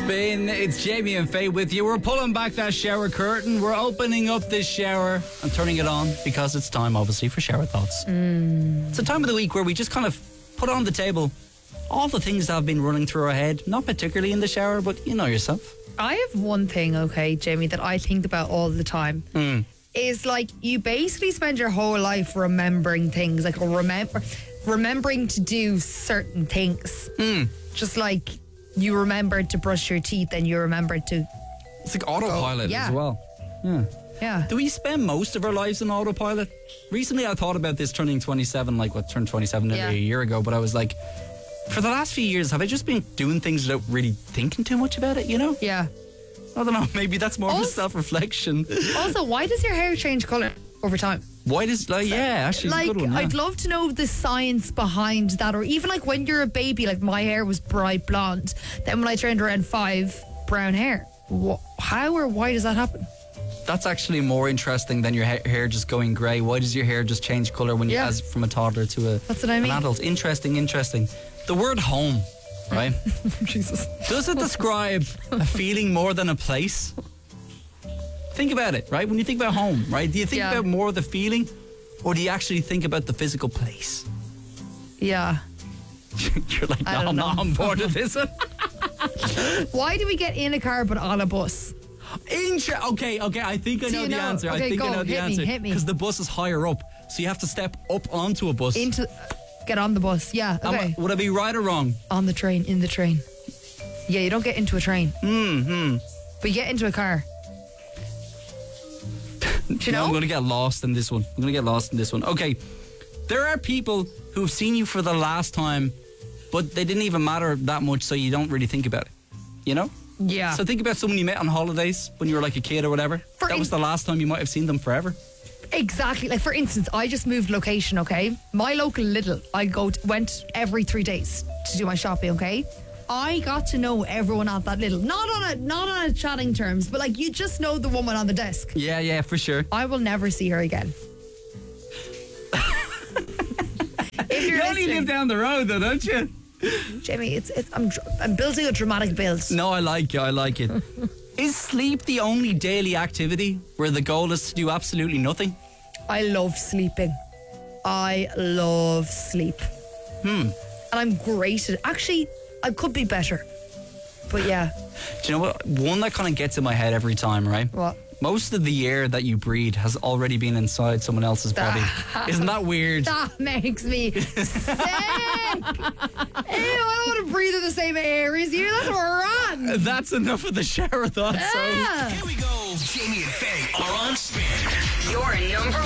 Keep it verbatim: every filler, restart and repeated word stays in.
Spin. It's Jamie and Faye with you. We're pulling back that shower curtain. We're opening up this shower and turning it on because it's time, obviously, for shower thoughts. Mm. It's a time of the week where we just kind of put on the table all the things that have been running through our head. Not particularly in the shower, but you know yourself. I have one thing, okay, Jamie, that I think about all the time. Mm. Is like you basically spend your whole life remembering things, like remember remembering to do certain things. Mm. Just like you remembered to brush your teeth and you remembered to. It's like autopilot yeah. as well. Yeah. Yeah. Do we spend most of our lives in autopilot? Recently I thought about this turning twenty-seven, like what turned twenty-seven nearly Yeah. a year ago, but I was like, for the last few years, have I just been doing things without really thinking too much about it, you know? Yeah. I don't know, maybe that's more of a Also- self-reflection. Also, why does your hair change colour over time? Why does, like, yeah, actually, Like, a good one, yeah. I'd love to know the science behind that, or even like when you're a baby, like my hair was bright blonde. Then when I turned around five, brown hair. Wh- How or why does that happen? That's actually more interesting than your ha- hair just going grey. Why does your hair just change colour when you, Yeah. as from a toddler to a, That's what I mean. an adult? Interesting, interesting. The word home, right? Jesus. Does it describe a feeling more than a place? Think about it, right? When you think about home, right? Do you think Yeah. about more of the feeling, or do you actually think about the physical place? Yeah. You're like, I no, don't I'm know. not on board with this one. Why do we get in a car but on a bus? Inter- okay, okay, I think I Do know you the know? answer. I Okay, think I go, know the hit me, answer. hit me. Because the bus is higher up, so you have to step up onto a bus. Into, get on the bus. Yeah. Am I- Okay. would I be right or wrong? On the train. In the train. Yeah, you don't get into a train, Mm-hmm. but you get into a car. Do you No, know? I'm going to get lost in this one. I'm going to get lost in this one. Okay, there are people who've seen you for the last time, but they didn't even matter that much, so you don't really think about it. You know? Yeah. So think about someone you met on holidays when you were like a kid or whatever. For that in- was the last time you might have seen them forever. Exactly. Like, for instance, I just moved location, okay? My local Lidl, I go to, went every three days to do my shopping, okay? I got to know everyone at that Lidl. Not on a not on a chatting terms, but like you just know the woman on the desk. Yeah, yeah, for sure. I will never see her again. If you're You only listening, live down the road though, don't you? Jamie, it's, it's I'm dr- I'm building a dramatic build. No, I like it, I like it. Is sleep the only daily activity where the goal is to do absolutely nothing? I love sleeping. I love sleep. Hmm. And I'm great at it. Actually, I could be better. But yeah. Do you know what? One that kind of gets in my head every time, right? What? Most of the air that you breathe has already been inside someone else's body. Isn't that weird? That makes me sick. Ew, I don't want to breathe in the same air as you. That's wrong. That's enough of the shower thoughts. So. Yeah. Here we go. Jamie and Faye are on Spin. Your number